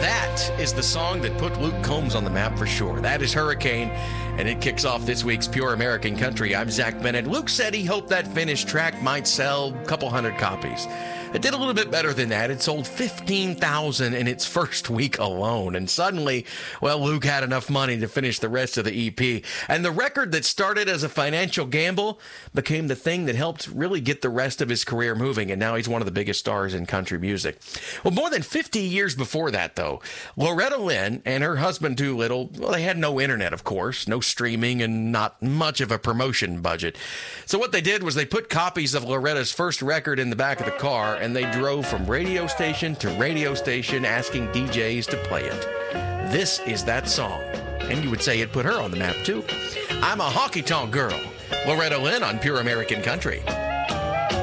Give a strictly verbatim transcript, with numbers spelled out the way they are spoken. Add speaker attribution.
Speaker 1: That is the song that put Luke Combs on the map for sure. That is Hurricane, and it kicks off this week's Pure American Country. I'm Zach Bennett. Luke said he hoped that finished track might sell a couple hundred copies. It did a little bit better than that. It sold fifteen thousand in its first week alone. And suddenly, well, Luke had enough money to finish the rest of the E P. And the record that started as a financial gamble became the thing that helped really get the rest of his career moving. And now he's one of the biggest stars in country music. Well, more than fifty years before that, though, Loretta Lynn and her husband Doolittle, well, they had no internet, of course, no streaming, and not much of a promotion budget. So what they did was they put copies of Loretta's first record in the back of the car, and they drove from radio station to radio station asking D Js to play it. This is that song. And you would say it put her on the map, too. I'm a honky-tonk girl. Loretta Lynn on Pure American Country.